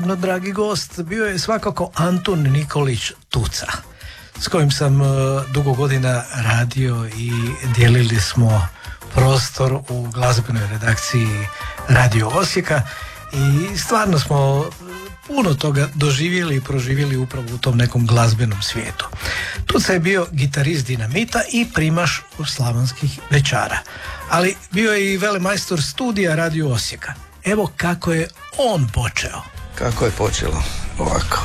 No, dragi gost bio je svakako Antun Nikolić Tuca, s kojim sam dugo godina radio i dijelili smo prostor u glazbenoj redakciji Radio Osijeka i stvarno smo puno toga doživjeli i proživjeli upravo u tom nekom glazbenom svijetu. Tuca je bio gitarist Dinamita i primaš u Slavonskih večara, ali bio je i velemajstor studija Radio Osijeka. Evo kako je on počeo. Kako je počelo? Ovako,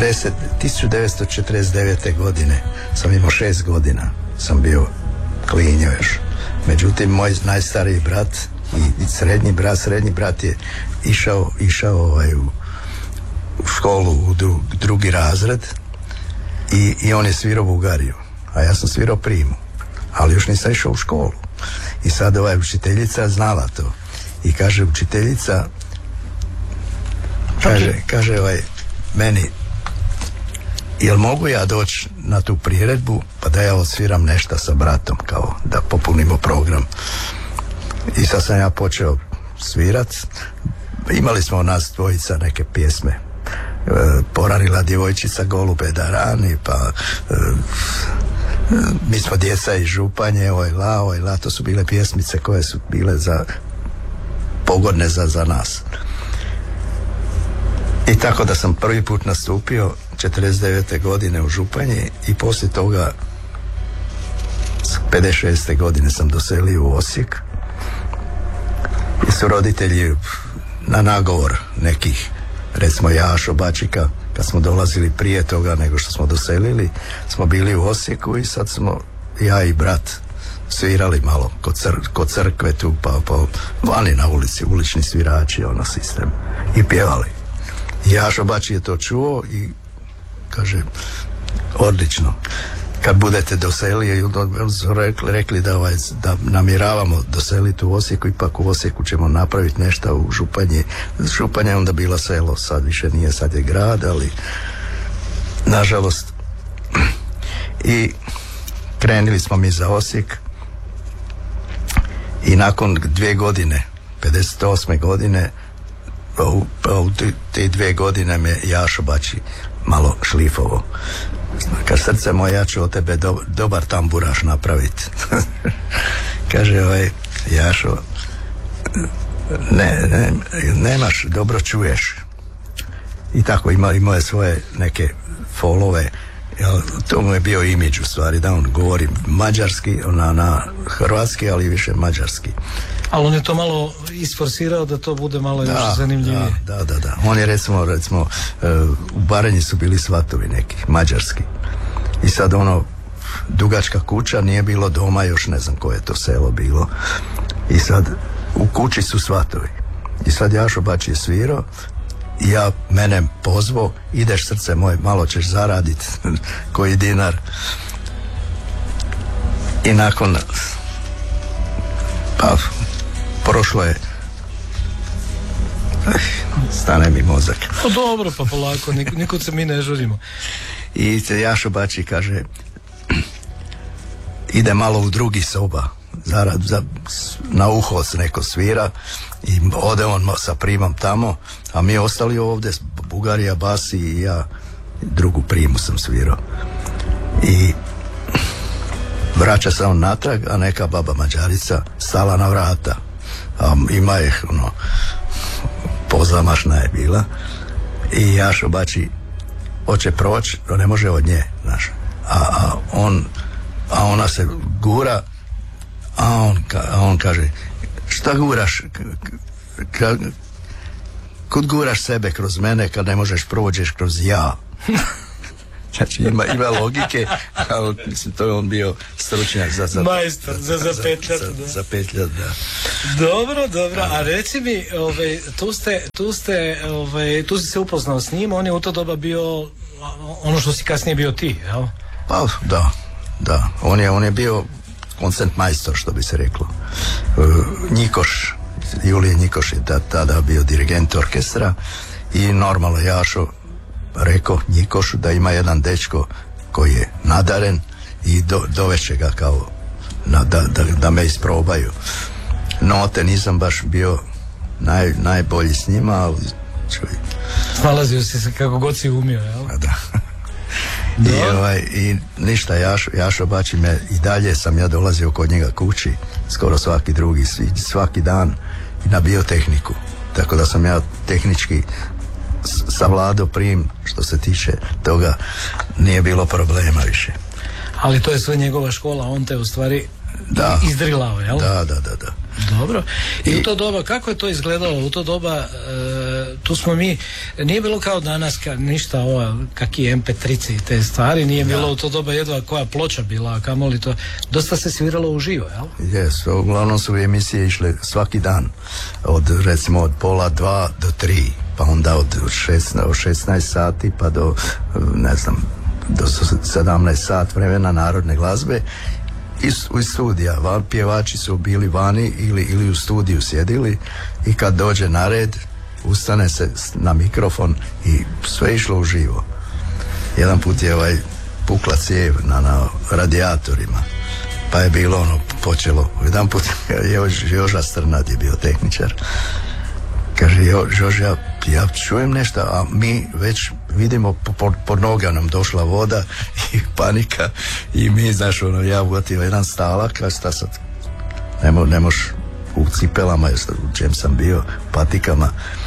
1949. godine sam imao 6 godina, sam bio klinjo još. Međutim, moj najstariji brat i srednji brat je išao u školu u drugi razred i on je svirao Bugariju, a ja sam svirao primu, ali još nisam išao u školu. I sad učiteljica znala to i kaže učiteljica, kaže meni, jel mogu ja doći na tu priredbu pa da ja odsviram nešto sa bratom, kao da popunimo program. I sad sam ja počeo svirat. Imali smo nas dvojica neke pjesme, Poranila djevojčica golube da rani, pa mi smo djeca iz Županje, oj la, to su bile pjesmice koje su bile pogodne za nas. I tako da sam prvi put nastupio 49. godine u Županji i poslije toga 56. godine sam doselio u Osijek i su roditelji na nagovor nekih, recimo Jašo Bačika, kad smo dolazili prije toga nego što smo doselili, smo bili u Osijeku i sad smo ja i brat svirali malo kod crkve tu, pa vani na ulici, ulični svirači, sistem, i pjevali. I Jašo Bači je to čuo i kaže, odlično, kad budete doselili, su rekli da namjeravamo doseliti u Osijeku, ipak u Osijeku ćemo napraviti nešto u Županji. Županja je onda bila selo, sad više nije, sad je grad, ali nažalost. I krenuli smo mi za Osijek i nakon 2 godine, 58. godine, u te 2 godine me Jašo Bači malo šlifovo. Kad srce moje, ja ću od tebe dobar tamburaš napraviti. Kaže, Jašo, nemaš, dobro čuješ. I tako, imao je svoje neke folove. To mu je bio imidž u stvari, da on govori mađarski, na hrvatski, ali više mađarski. Ali on je to malo isforsirao da to bude malo još zanimljivije. Da. On je recimo u Baranji su bili svatovi neki, mađarski. I sad dugačka kuća, nije bilo doma, još ne znam koje je to selo bilo. I sad u kući su svatovi. I sad Jašo Bači je svirao i mene pozvao, ideš srce moje, malo ćeš zaraditi koji dinar. I nakon prošlo je, stane mi mozak. Dobro, pa polako, nikud se mi ne žurimo. I Jašo Bači kaže, ide malo u drugi soba, na uho se neko svira i ode on sa primom tamo, a mi ostali ovdje, Bugarija, basi i ja drugu primu sam svirao. I vraća se on natrag, a neka baba Mađarica stala na vrata. A ima je, pozamašna je bila. I Jašo Bači hoće proći, no ne može od nje, znaš. A ona se gura, a on kaže, šta guraš? Kud guraš sebe kroz mene kad ne možeš prođeš kroz ja? Znači ima logike, ali mislim to je on bio stručnjak za majstor, za petljat, da. Za petljat, da. Dobro, a reci mi, tu si se upoznao s njim, on je u to doba bio ono što si kasnije bio ti, jel? Pa da, on je bio koncertmajstor, što bi se reklo. Njikoš, Julije Njikoš je tada bio dirigent orkestra i normalno Jašo rekao Njikošu da ima jedan dečko koji je nadaren i doveće ga kao da me isprobaju. Note nisam baš bio najbolji s njima, ali čuj. Snalazio si se kako god si umio, jel? Da. I ništa, Jašo Bači me, i dalje sam ja dolazio kod njega kući skoro svaki dan na biotehniku, tako da sam ja tehnički savladao prim, što se tiče toga nije bilo problema više. Ali to je sve njegova škola, on te u stvari izdrilao, jel? Da. Dobro. I u to doba, kako je to izgledalo? U to doba, tu smo mi, nije bilo kao danas ništa kaki MP3 i te stvari, nije bilo u to doba jedva koja ploča bila, a kamoli to, dosta se sviralo uživo, jel? Jes, uglavnom su emisije išle svaki dan, recimo od 1:30 do 3, pa onda od 16 sati pa do, ne znam, do 17 sat vremena narodne glazbe. Iz studija, pjevači su bili vani ili u studiju sjedili, i kad dođe na red ustane se na mikrofon i sve išlo uživo. Jedan put je pukla cijev na radijatorima, pa je bilo počelo. Jedan put Joža Strnad je bio tehničar, kaže Joža, ja čujem nešto, a mi već vidimo pod noga nam došla voda i panika, i mi, znaš, ja uvatio jedan stalak, kaže, šta sad, ne moš u cipelama, u čem sam bio, patikama,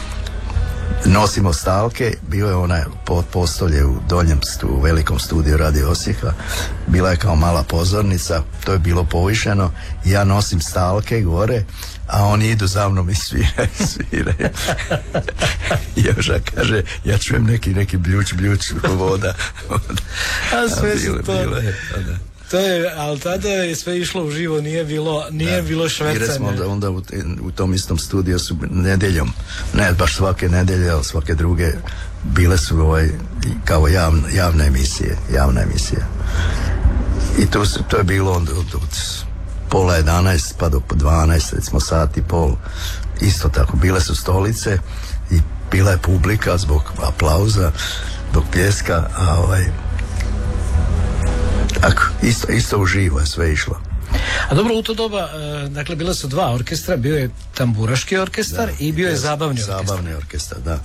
nosimo stalke, bio je onaj postolje u u velikom studiju Radio Osijeka, bila je kao mala pozornica, to je bilo povišeno, ja nosim stalke gore, a oni idu za mnom i sviraju. Joža kaže, ja čujem neki bljuč voda. A sve su to. To je, ali tada je sve išlo uživo, nije bilo švercanje. I smo onda u tom istom studiju su nedjeljom, ne baš svake nedjelje, ali svake druge, bile su kao javne emisije. I to je bilo od 10:30 pa do 12, recimo sat i pol. Isto tako, bile su stolice i bila je publika zbog aplauza, zbog pljeska, a isto uživo je sve išlo. A dobro, u to doba, dakle, bila su dva orkestra, bio je tamburaški orkestar i bio je zabavni orkestar. Zabavni orkestar, da.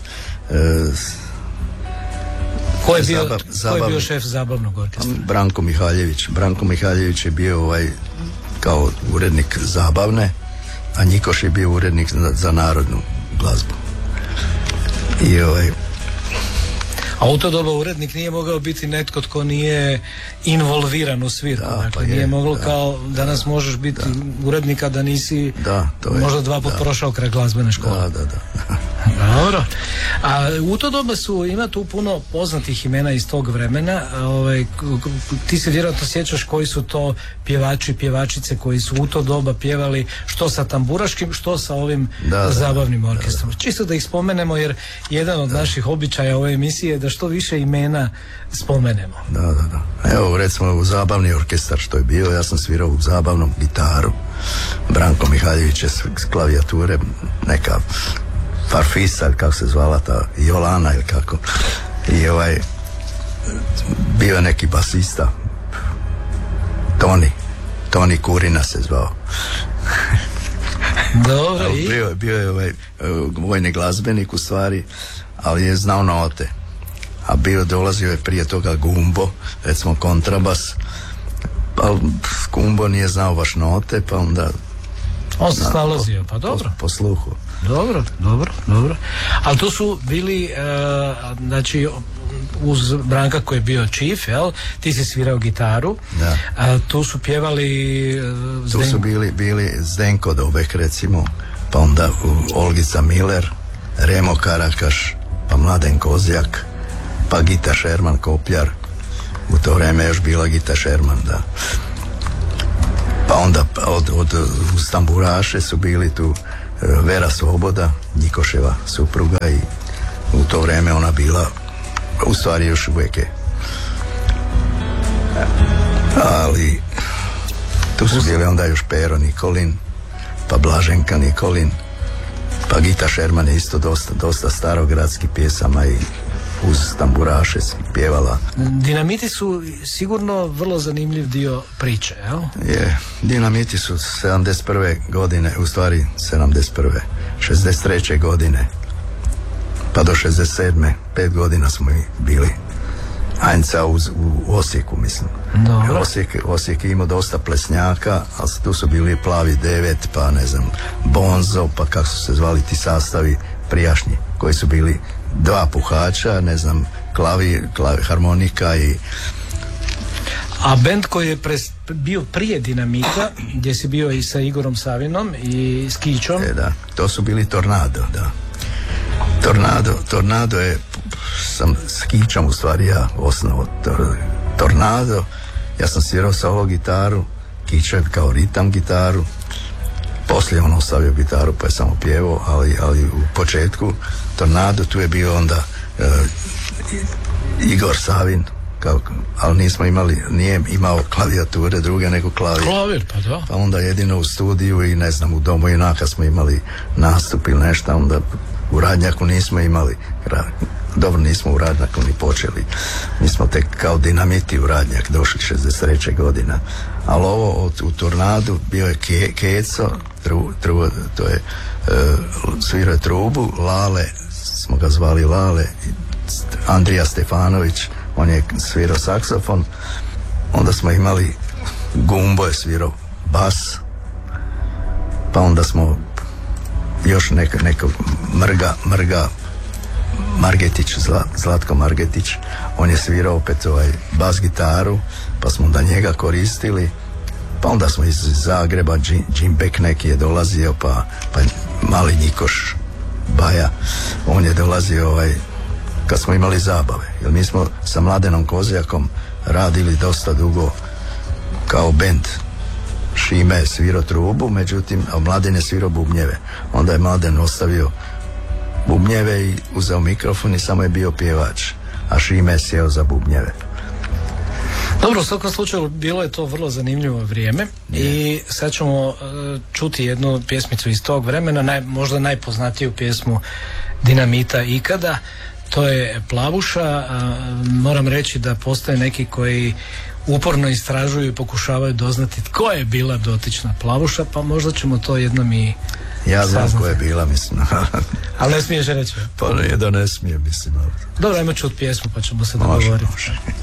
Ko je bio šef zabavnog orkestra? Branko Mihaljević. Branko Mihaljević je bio kao urednik zabavne, a Njikoš je bio urednik za narodnu glazbu. A u to doba urednik nije mogao biti netko tko nije involviran u svirku. Dakle, nije moglo kao danas možeš biti urednika da nisi možda 2 puta prošao kraj glazbene škole. Da. Dobro. A u to doba ima tu puno poznatih imena iz tog vremena. Ti se vjerojatno sjećaš koji su to pjevači, pjevačice koji su u to doba pjevali što sa tamburaškim, što sa ovim zabavnim orkestrom. Čisto da ih spomenemo, jer jedan od naših običaja ove emisije je da što više imena spomenemo. Da. Evo, recimo u zabavni orkestar što je bio, ja sam svirao u zabavnom gitaru. Branko Mihaljević je s klavijature, neka Farfisa, ili kako se zvala ta, Jolana ili kako. I bio je neki basista, Toni Kurina se zvao. Dobro. Bio je vojni glazbenik u stvari, ali je znao note. A dolazio je prije toga Gumbo, recimo kontrabas, ali Gumbo nije znao baš note, pa onda on se snalazio, pa dobro. Po sluhu. Dobro. Ali tu su bili, znači, uz Branka koji je bio chief, jel? Ti si svirao gitaru. Da. Tu su pjevali tu su bili Zdenko Dobek, recimo, pa onda Olgica Miller, Remo Karakaš, pa Mladen Kozjak, pa Gita Šerman Kopljar. U to vrijeme još bila Gita Šerman, da. Pa onda uz tamburaše su bili tu Vera Svoboda, Njikoševa supruga, i u to vrijeme ona bila, u stvari još uvijek je. Ali tu su bili onda još Pero Nikolin, pa Blaženka Nikolin, pa Gita Šerman je isto dosta starogradskih pjesama i uz tamburaše pjevala. Dinamiti su sigurno vrlo zanimljiv dio priče, jel? Dinamiti su 71. godine, u stvari 63. 63. godine, pa do 67. 5 godina smo i bili Anca u Osijeku, mislim. Dobro. Osijek je imao dosta plesnjaka, ali tu su bili Plavi 9, pa ne znam, Bonzo, pa kako su se zvali ti sastavi prijašnji, koji su bili 2 puhača, ne znam, harmonika i... A bend koji je bio prije Dinamita, gdje si bio i sa Igorom Savinom i s Kićom. Da, to su bili Tornado, da. Tornado je, sam s Kićom u stvari ja osnovao Tornado. Ja sam svirao solo gitaru, Kića kao ritam gitaru. Poslije on ostavio gitaru pa je samo pjevao, ali u početku Tornado, tu je bio onda Igor Savin, ali nije imao klavijature druge nego klavir, pa da. Pa onda jedino u studiju i ne znam u Domu junaka smo imali nastup ili nešto, onda u Radnjaku nismo imali, dobro nismo u Radnjaku ni počeli, mi smo tek kao Dinamiti u Radnjak došli 63. godina, ali ovo u Tornadu bio je Keco, to je svirao je trubu, Lale, smo ga zvali Lale, Andrija Stefanović, on je svirao saksofon, onda smo imali Gumbo je svirao bas, pa onda smo još neko Mrga Margetić, Zlatko Margetić, on je svirao opet bas gitaru, pa smo da njega koristili, pa onda smo iz Zagreba, Jim Beck neki je dolazio, pa Mali Nikoš Baja, on je dolazio kad smo imali zabave, jer mi smo sa Mladenom Kozjakom radili dosta dugo kao bend. Šime je svirao trubu, međutim, a Mladen je svirao bubnjeve. Onda je Mladen ostavio bubnjeve i uzeo mikrofon i samo je bio pjevač, a Šime je sjeo za bubnjeve. Dobro, u svakom slučaju bilo je to vrlo zanimljivo vrijeme i sad ćemo čuti jednu pjesmicu iz tog vremena, možda najpoznatiju pjesmu Dinamita ikada. To je Plavuša. Moram reći da postoje neki koji uporno istražuju i pokušavaju doznati tko je bila dotična Plavuša, pa možda ćemo to jednom i ja znam saznati. ko je bila, mislim. Ali ne smiješ reći? Pa nije da ne smije, mislim. Dobro, ajmo čuti pjesmu pa ćemo se dogovoriti. Može.